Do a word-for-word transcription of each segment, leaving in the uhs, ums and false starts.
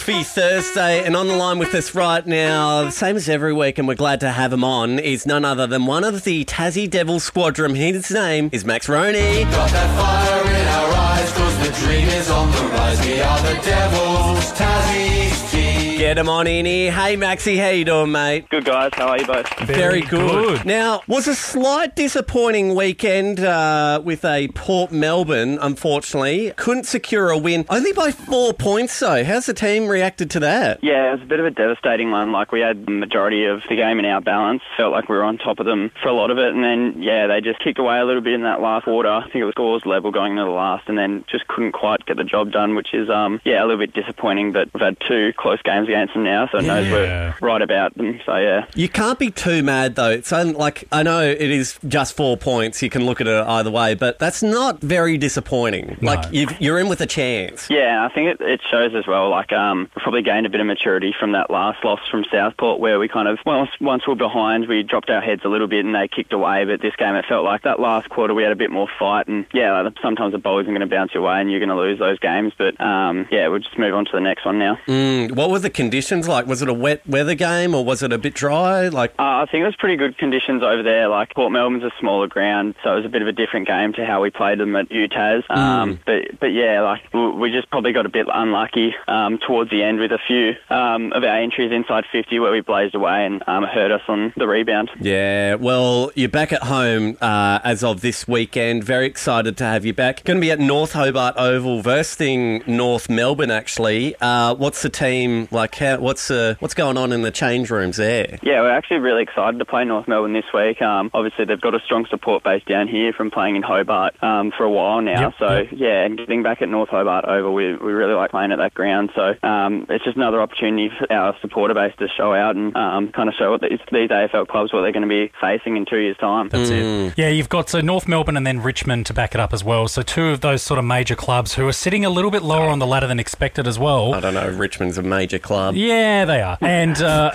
Coffee Thursday, and on the line with us right now, the same as every week, and we're glad to have him on, is none other than one of the Tassie Devil Squadron. His name is Max Roney. Got that fire in our eyes, cause the dream is on the rise. We are the Devils, Tassie's team. Get him on in here. Hey, Maxie, how you doing, mate? Good, guys. How are you both? Very, Very good. good. Now, was a slight disappointing weekend uh, with a Port Melbourne, unfortunately. Couldn't secure a win. Only by four points, though. How's the team reacted to that? Yeah, it was a bit of a devastating one. Like, we had the majority of the game in our balance. Felt like we were on top of them for a lot of it. And then, yeah, they just kicked away a little bit in that last quarter. I think it was scores level going into the last, and then just couldn't quite get the job done, which is, um, yeah, a little bit disappointing. But we've had two close games against them now, so it knows yeah. we're right about them. So, yeah. You can't be too mad, though. It's only, like, I know it is just four points. You can look at it either way, but that's not very disappointing. No. Like, you've, you're in with a chance. Yeah, I think it, it shows as well. Like, um, we probably gained a bit of maturity from that last loss from Southport, where we kind of, once, once we were behind, we dropped our heads a little bit and they kicked away. But this game, it felt like that last quarter we had a bit more fight. And, yeah, like, sometimes the ball isn't going to bounce your way and you're going to lose those games. But, um, yeah, we'll just move on to the next one now. Mm, what were the conditions like? Was it a wet weather game or was it a bit dry? Like, uh, I think it was pretty good conditions over there. Like, Port Melbourne's a smaller ground, so it was a bit of a different game to how we played them at U T A S. Um, mm. But, but yeah, like, we just probably got a bit unlucky um, towards the end with a few um, of our entries inside fifty where we blazed away and um, hurt us on the rebound. Yeah, well, you're back at home uh, as of this weekend. Very excited to have you back. Going to be at North Hobart Oval versing North Melbourne, actually. Uh, what's the team like? How, what's uh, what's going on in the change rooms there? Yeah, we're actually really excited to play North Melbourne this week. Um, obviously, they've got a strong support base down here from playing in Hobart um, for a while now. Yep, so, yep. yeah, and getting back at North Hobart Oval, we, we really like playing at that ground. So um, it's just another opportunity for our supporter base to show out and um, kind of show what these, these A F L clubs what they're going to be facing in two years' time. That's Mm. it. Yeah, you've got uh, North Melbourne and then Richmond to back it up as well. So two of those sort of major clubs who are sitting a little bit lower on the ladder than expected as well. I don't know. Richmond's a major club. Yeah, they are. And uh,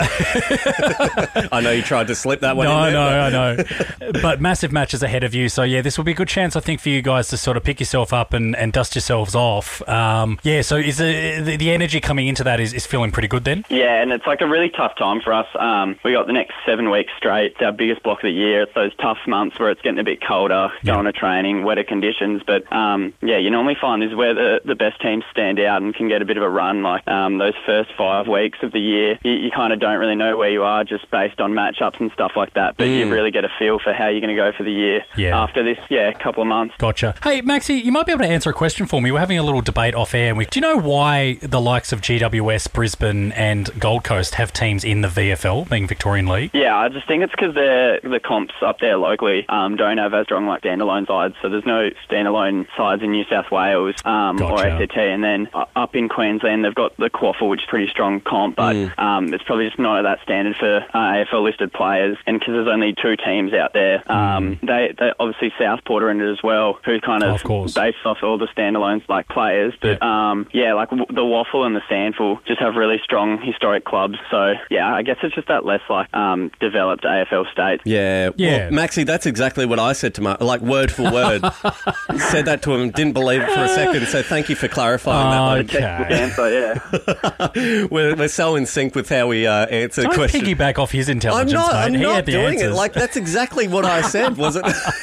I know you tried to slip that one no, in there. no, I know. But massive matches ahead of you. So, yeah, this will be a good chance, I think, for you guys to sort of pick yourself up and, and dust yourselves off. Um, yeah, so is the, the, the energy coming into that is, is feeling pretty good then? Yeah, and it's like a really tough time for us. Um, we got the next seven weeks straight. It's our biggest block of the year. It's those tough months where it's getting a bit colder, Yeah. going to training, wetter conditions. But, um, yeah, you normally find this is where the, the best teams stand out and can get a bit of a run. Like um, those first five weeks of the year, you, you kind of don't really know where you are just based on matchups and stuff like that. But Mm. you really get a feel for how you're going to go for the year Yeah. after this, yeah, couple of months. Gotcha. Hey, Maxie, you might be able to answer a question for me. We're having a little debate off air. And we, do you know why the likes of G W S, Brisbane and Gold Coast have teams in the V F L, being Victorian League? Yeah, I just think it's because the comps up there locally um, don't have as strong like standalone sides. So there's no standalone sides in New South Wales um, or Gotcha. A C T. And then uh, up in Queensland, they've got the Quaffle, which is pretty strong comp, but Mm. um, it's probably just not at that standard for uh, A F L listed players. And because there's only two teams out there, um, they, they obviously Southport are in it as well, who kind of, Of course. based off all the standalones like players. But yeah, um, yeah like w- the Waffle and the Sandful just have really strong historic clubs. So yeah, I guess it's just that less like um, developed A F L state. Yeah. Yeah. Well, Maxie, that's exactly what I said to my, like word for word. Said that to him, didn't believe it for a second, so thank you for clarifying that one. Okay. Answer, yeah. We're, we're so in sync with how we uh, answer Don't questions. piggyback off his I'm intelligence, not, mate. I'm He not had the doing answers. it. Like, that's exactly what I said, was it?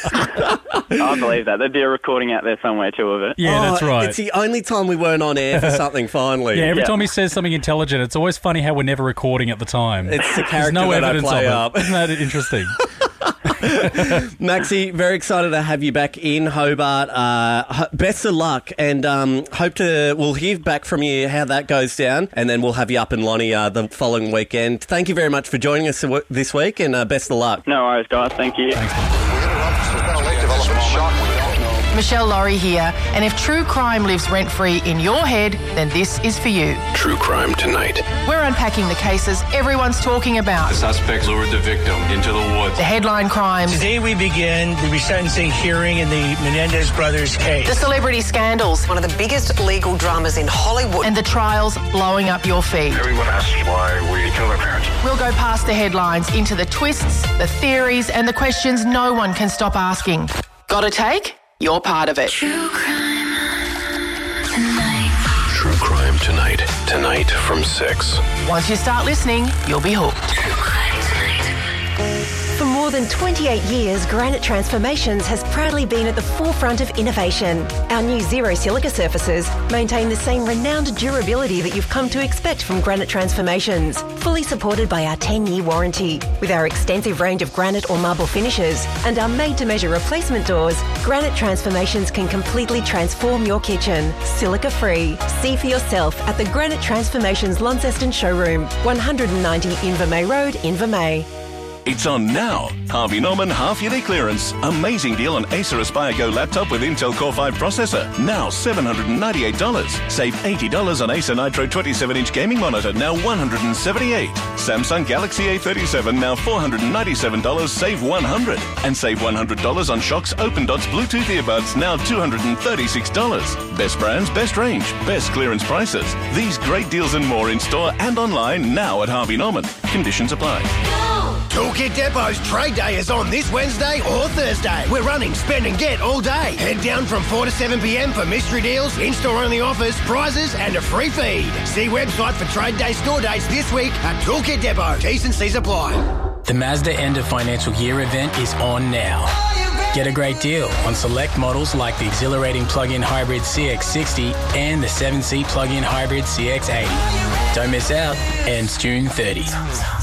I believe that. There'd be a recording out there somewhere too of it. yeah, that's Oh, right. It's the only time we weren't on air for something, finally. Yeah, every Yeah. time he says something intelligent, it's always funny how we're never recording at the time. It's the There's character no that I evidence play of up. it. Isn't that interesting? Maxie, very excited to have you back in Hobart. Uh, h- best of luck, and um, hope to we'll hear back from you how that goes down, and then we'll have you up in Lonnie uh, the following weekend. Thank you very much for joining us this week, and uh, best of luck. No worries, guys. Thank you. Michelle Laurie here, and if true crime lives rent-free in your head, then this is for you. True Crime Tonight. We're unpacking the cases everyone's talking about. The suspect lured the victim into the woods. The headline crimes, Today we begin the resentencing hearing in the Menendez brothers case. the celebrity scandals, One of the biggest legal dramas in Hollywood. and the trials blowing up your feed. Everyone asks why we killed our parents. We'll go past the headlines into the twists, the theories, and the questions no one can stop asking. Got a take? You're part of it. True Crime Tonight. tonight from six. Once you start listening, you'll be hooked. For more than twenty-eight years, Granite Transformations has proudly been at the forefront of innovation. Our new Zero Silica surfaces maintain the same renowned durability that you've come to expect from Granite Transformations, fully supported by our ten-year warranty. With our extensive range of granite or marble finishes and our made-to-measure replacement doors, Granite Transformations can completely transform your kitchen, silica-free. See for yourself at the Granite Transformations Launceston showroom, one ninety Invermay Road, Invermay. It's on now. Harvey Norman half-yearly clearance. Amazing deal on Acer Aspire Go laptop with Intel Core five processor. Now seven hundred ninety-eight dollars. Save eighty dollars on Acer Nitro twenty-seven inch gaming monitor, now one hundred seventy-eight dollars. Samsung Galaxy A thirty-seven, now four hundred ninety-seven dollars, save one hundred dollars. And save one hundred dollars on Shox Open Dots Bluetooth earbuds, now two hundred thirty-six dollars. Best brands, best range, best clearance prices. These great deals and more in store and online now at Harvey Norman. Conditions apply. Toolkit Depot's Trade Day is on this Wednesday or Thursday. We're running Spend and Get all day. Head down from four to seven p.m. for mystery deals, in-store only offers, prizes and a free feed. See website for Trade Day store dates this week at Toolkit Depot. T's and C's apply. The Mazda End of Financial Year event is on now. Get a great deal on select models like the exhilarating plug-in hybrid C X sixty and the seven-seat plug-in hybrid C X eighty. Don't miss out. Ends June thirtieth.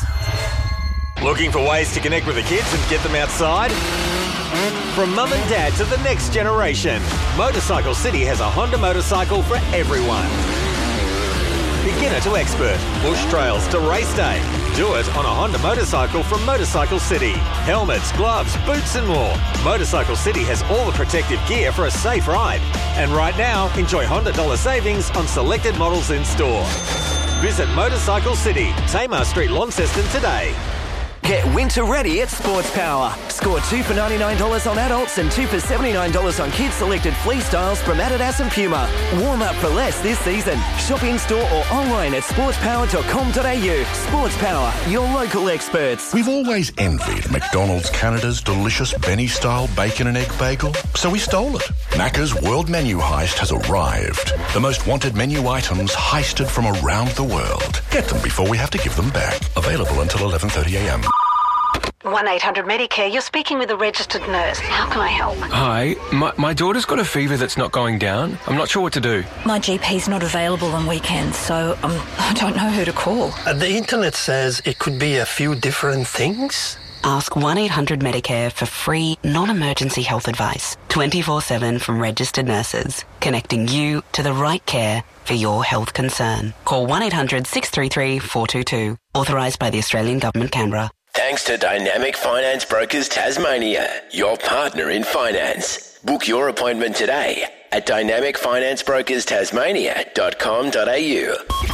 Looking for ways to connect with the kids and get them outside? From mum and dad to the next generation, Motorcycle City has a Honda motorcycle for everyone. Beginner to expert, bush trails to race day. Do it on a Honda motorcycle from Motorcycle City. Helmets, gloves, boots and more. Motorcycle City has all the protective gear for a safe ride. And right now, enjoy Honda dollar savings on selected models in store. Visit Motorcycle City, Tamar Street, Launceston today. Get winter ready at Sports Power. Score two for ninety-nine dollars on adults and two for seventy-nine dollars on kids selected fleece styles from Adidas and Puma. Warm up for less this season. Shop in store or online at sports power dot com dot a u. Sports Power, your local experts. We've always envied McDonald's Canada's delicious Benny-style bacon and egg bagel, so we stole it. Macca's World Menu Heist has arrived. The most wanted menu items heisted from around the world. Get them before we have to give them back. Available until eleven thirty a m. one eight hundred Medicare, you're speaking with a registered nurse. How can I help? Hi, my, my daughter's got a fever that's not going down. I'm not sure what to do. My G P's not available on weekends, so um, I don't know who to call. Uh, the internet says it could be a few different things. Ask one eight hundred Medicare for free, non-emergency health advice, twenty-four seven from registered nurses, connecting you to the right care for your health concern. Call one eight hundred six three three four two two. Authorised by the Australian Government, Canberra. Thanks to Dynamic Finance Brokers Tasmania, your partner in finance. Book your appointment today at dynamic finance brokers tasmania dot com dot a u.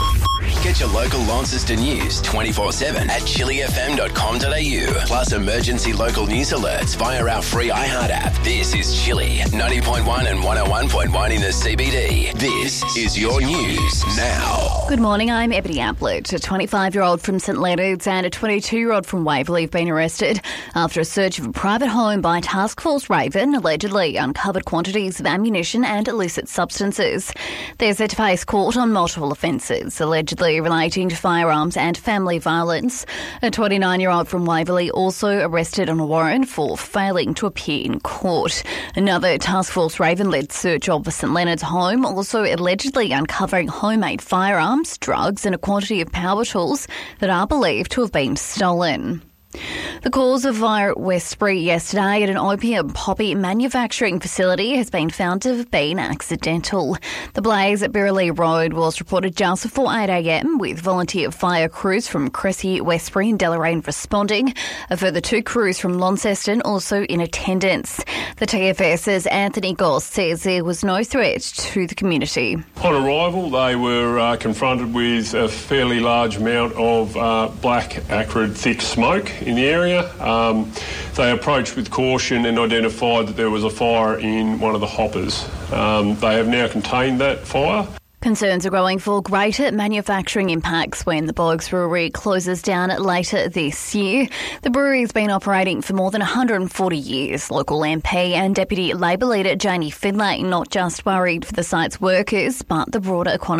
Get your local Launceston news twenty-four seven at chili f m dot com dot a u. Plus emergency local news alerts via our free iHeart app. This is Chili, ninety point one and one oh one point one in the C B D. This is your news now. Good morning, I'm Ebony Amplet. A twenty-five-year-old from St Leonards and a twenty-two-year-old from Waverley have been arrested after a search of a private home by Task Force Raven allegedly uncovered quantities of ammunition and illicit substances. They're set to face court on multiple offences, allegedly relating to firearms and family violence. A twenty-nine-year-old from Waverley also arrested on a warrant for failing to appear in court. Another Task Force Raven-led search of the St Leonards home also allegedly uncovering homemade firearms, drugs and a quantity of power tools that are believed to have been stolen. The cause of fire at Westbury yesterday at an opium poppy manufacturing facility has been found to have been accidental. The blaze at Birralee Road was reported just before eight a m with volunteer fire crews from Cressy, Westbury and Deloraine responding. A further two crews from Launceston also in attendance. The T F S's Anthony Goss says there was no threat to the community. On arrival, they were uh, confronted with a fairly large amount of uh, black, acrid, thick smoke in the area. Um, they approached with caution and identified that there was a fire in one of the hoppers. Um, they have now contained that fire. Concerns are growing for greater manufacturing impacts when the Bogs Brewery closes down later this year. The brewery has been operating for more than one hundred forty years. Local M P and Deputy Labor leader Janie Finlay not just worried for the site's workers but the broader economy.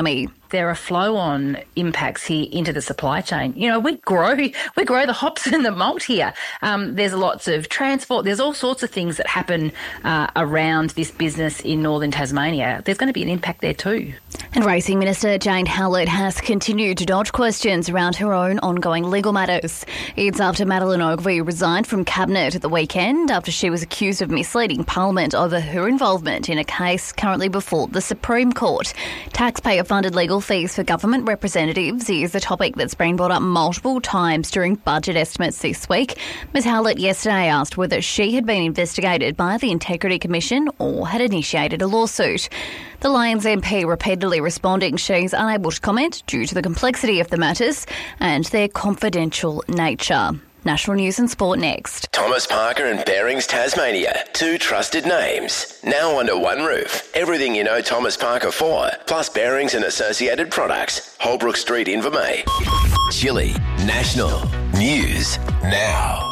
there are flow-on impacts here into the supply chain. You know, we grow we grow the hops and the malt here. Um, there's lots of transport. There's all sorts of things that happen uh, around this business in northern Tasmania. There's going to be an impact there too. And Racing Minister Jane Howlett has continued to dodge questions around her own ongoing legal matters. It's after Madeleine Ogilvie resigned from Cabinet at the weekend after she was accused of misleading Parliament over her involvement in a case currently before the Supreme Court. Taxpayer-funded legal fees for government representatives is a topic that's been brought up multiple times during budget estimates this week. Ms Howlett yesterday asked whether she had been investigated by the Integrity Commission or had initiated a lawsuit. The Lions M P repeatedly responding she's unable to comment due to the complexity of the matters and their confidential nature. National News and Sport next. Thomas Parker and Bearings Tasmania. Two trusted names. Now under one roof. Everything you know Thomas Parker for, plus Bearings and associated products. Holbrook Street, Invermay. Chile National News Now.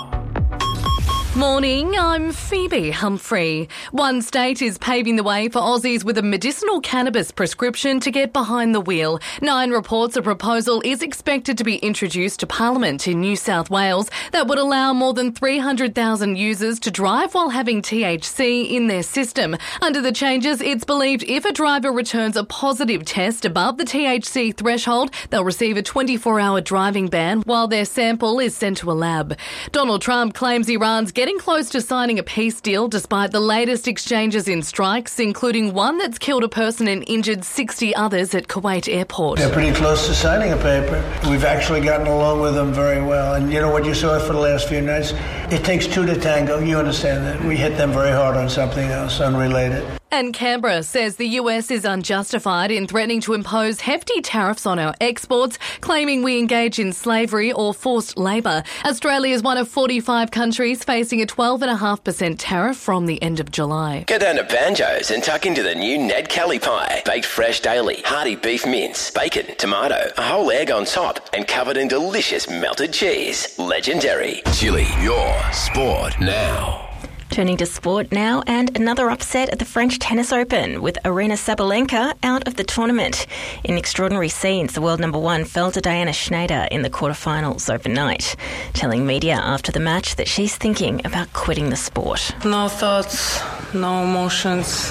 Morning, I'm Phoebe Humphrey. One state is paving the way for Aussies with a medicinal cannabis prescription to get behind the wheel. Nine reports a proposal is expected to be introduced to Parliament in New South Wales that would allow more than three hundred thousand users to drive while having T H C in their system. Under the changes, it's believed if a driver returns a positive test above the T H C threshold, they'll receive a twenty-four hour driving ban while their sample is sent to a lab. Donald Trump claims Iran's getting Getting close to signing a peace deal despite the latest exchanges in strikes, including one that's killed a person and injured sixty others at Kuwait airport. They're pretty close to signing a paper. We've actually gotten along with them very well. And you know what you saw for the last few nights? It takes two to tango. You understand that. We hit them very hard on something else, unrelated. And Canberra says the U S is unjustified in threatening to impose hefty tariffs on our exports, claiming we engage in slavery or forced labour. Australia is one of forty-five countries facing a twelve point five percent tariff from the end of July. Go down to Banjo's and tuck into the new Ned Kelly pie. Baked fresh daily, hearty beef mince, bacon, tomato, a whole egg on top, and covered in delicious melted cheese. Legendary. Chile, your sport now. Turning to sport now, and another upset at the French Tennis Open with Aryna Sabalenka out of the tournament. In extraordinary scenes, the world number one fell to Diana Schneider in the quarterfinals overnight, telling media after the match that she's thinking about quitting the sport. No thoughts, no emotions.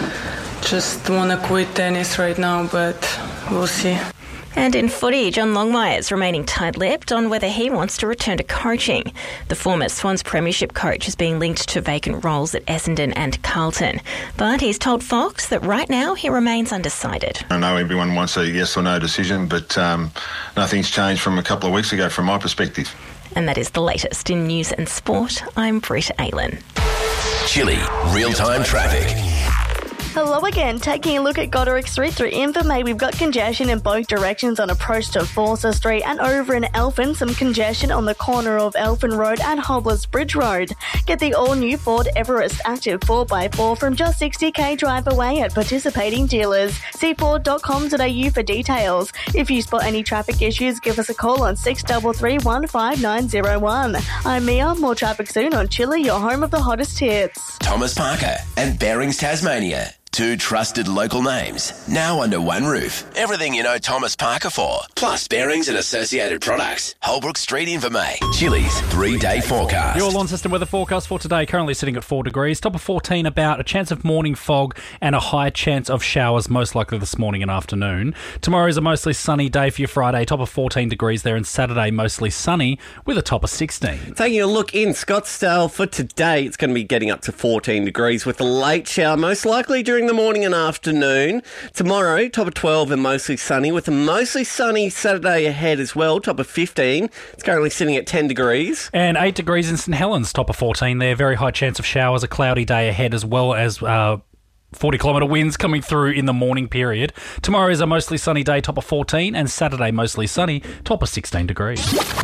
Just want to quit tennis right now, but we'll see. And in footy, John Longmire's remaining tight-lipped on whether he wants to return to coaching. The former Swans premiership coach is being linked to vacant roles at Essendon and Carlton. But he's told Fox that right now he remains undecided. I know everyone wants a yes or no decision, but um, nothing's changed from a couple of weeks ago from my perspective. And that is the latest in news and sport. I'm Britt Aylan. Chile, real-time traffic. Hello again. Taking a look at Goderick Street through Invermay, we've got congestion in both directions on approach to Forster Street, and over in Elphin, some congestion on the corner of Elphin Road and Hobblers Bridge Road. Get the all-new Ford Everest Active four by four from just sixty k drive away at participating dealers. See ford dot com dot a u for details. If you spot any traffic issues, give us a call on six three three, one five nine zero one. I'm Mia. More traffic soon on Chile, your home of the hottest hits. Thomas Parker and Bearings Tasmania. Two trusted local names, now under one roof. Everything you know Thomas Parker for, plus Bearings and associated products. Holbrook Street, Invermay. Chile's three-day forecast. Your Lawn System weather forecast for today, currently sitting at four degrees. Top of fourteen about, a chance of morning fog and a high chance of showers, most likely this morning and afternoon. Tomorrow is a mostly sunny day for your Friday. Top of fourteen degrees there, and Saturday mostly sunny with a top of sixteen. Taking a look in Scottsdale for today, it's going to be getting up to fourteen degrees with a late shower, most likely during the morning and afternoon. Tomorrow, top of twelve and mostly sunny, with a mostly sunny Saturday ahead as well, top of fifteen. It's currently sitting at ten degrees. And eight degrees in St Helens, top of fourteen there. Very high chance of showers, a cloudy day ahead, as well as uh, forty kilometre winds coming through in the morning period. Tomorrow is a mostly sunny day, top of fourteen, and Saturday mostly sunny, top of sixteen degrees.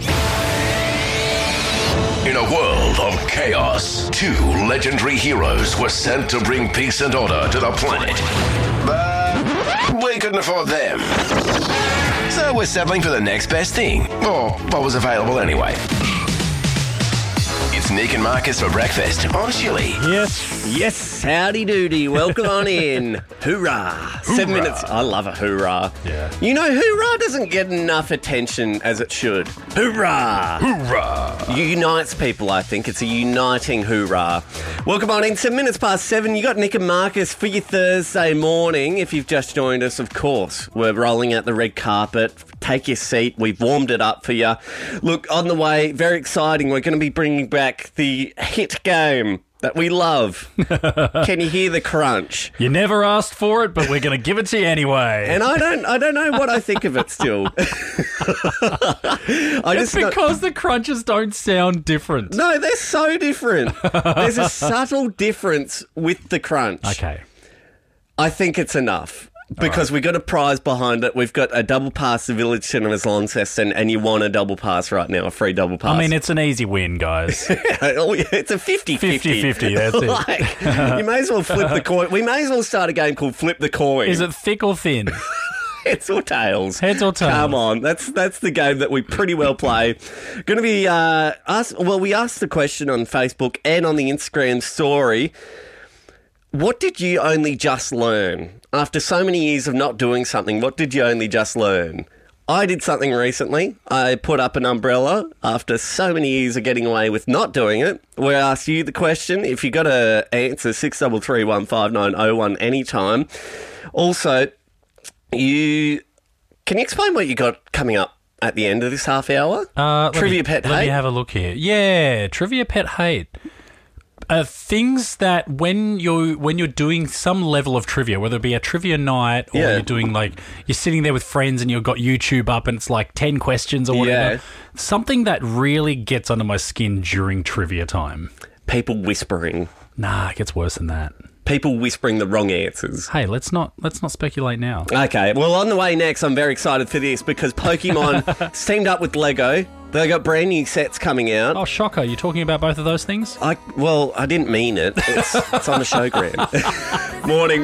In a world of chaos, two legendary heroes were sent to bring peace and order to the planet. But we couldn't afford them. So we're settling for the next best thing, or what was available anyway. It's Nick and Marcus for breakfast on Chile. Yes, Yes, howdy doody. Welcome on in. Hoorah. Seven minutes. I love a hoorah. Yeah. You know, hoorah doesn't get enough attention as it should. Hoorah. Hoorah. Unites people, I think. It's a uniting hoorah. Welcome on in. Seven minutes past seven. You got Nick and Marcus for your Thursday morning. If you've just joined us, of course, we're rolling out the red carpet. Take your seat. We've warmed it up for you. Look, on the way, very exciting. We're going to be bringing back the hit game that we love. Can you hear the crunch? You never asked for it, but we're going to give it to you anyway. And I don't I don't know what I think of it still. I it's just know- because the crunches don't sound different. No, they're so different. There's a subtle difference with the crunch. Okay. I think it's enough. Because we've got a prize behind it. We've got a double pass to Village Cinemas Launceston, and you want a double pass right now, a free double pass. I mean, it's an easy win, guys. It's a fifty-fifty. fifty-fifty, that's it. Like, you may as well flip the coin. We may as well start a game called Flip the Coin. Is it thick or thin? Heads or tails? Heads or tails? Come on, that's that's the game that we pretty well play. Going to be uh, asked. Well, we asked the question on Facebook and on the Instagram story. What did you only just learn? After so many years of not doing something, what did you only just learn? I did something recently. I put up an umbrella after so many years of getting away with not doing it. We asked you the question. If you got to answer, six three three, one five nine oh one anytime. Also, you can you explain what you got coming up at the end of this half hour? Uh, Trivia me, Pet Let Hate? me have a look here. Yeah, Trivia Pet Hate. Uh, things that when you're when you're doing some level of trivia, whether it be a trivia night or Yeah. you're doing like you're sitting there with friends and you've got YouTube up and it's like ten questions or whatever, Yeah. something that really gets under my skin during trivia time. People whispering. Nah, it gets worse than that. People whispering the wrong answers. Hey, let's not let's not speculate now. Okay, well, on the way next, I'm very excited for this because Pokemon teamed up with Lego. They got brand new sets coming out. Oh, shocker! You're talking about both of those things? I well, I didn't mean it. It's, it's on the showgram. Morning.